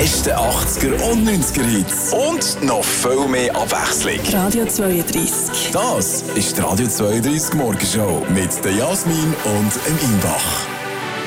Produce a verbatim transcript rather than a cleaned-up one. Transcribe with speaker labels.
Speaker 1: besten achtziger und neunziger Hits. Und noch viel mehr Abwechslung.
Speaker 2: Radio zweiunddreissig.
Speaker 1: Das ist die Radio zweiunddreissig Morgenshow mit der Jasmin und dem Inbach.